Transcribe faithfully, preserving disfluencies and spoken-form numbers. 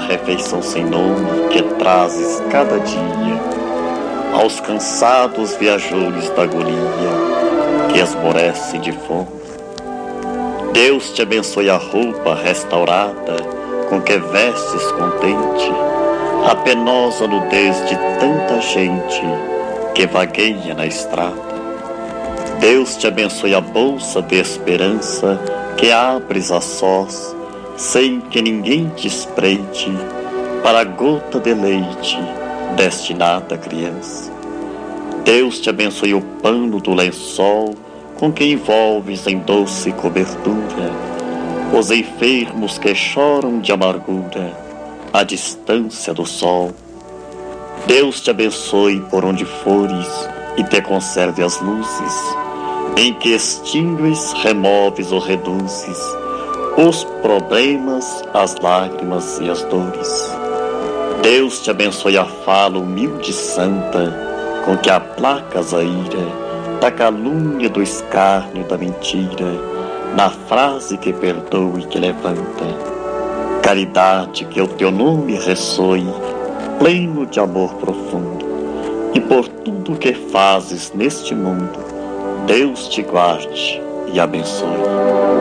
refeição sem nome que trazes cada dia aos cansados viajores da agonia que esmorecem de fome. Deus te abençoe a roupa restaurada com que vestes contente a penosa nudez de tanta gente que vagueia na estrada. Deus te abençoe a bolsa de esperança que abres a sós, sem que ninguém te espreite, para a gota de leite destinada à criança. Deus te abençoe o pano do lençol com que envolves em doce cobertura os enfermos que choram de amargura à distância do sol. Deus te abençoe por onde fores e te conserve as luzes em que extingues, removes ou reduzes os problemas, as lágrimas e as dores. Deus te abençoe a fala humilde e santa com que aplacas a ira da calúnia, do escárnio, da mentira, na frase que perdoa e que levanta. Caridade, que o teu nome ressoe, pleno de amor profundo, e por tudo que fazes neste mundo, Deus te guarde e abençoe.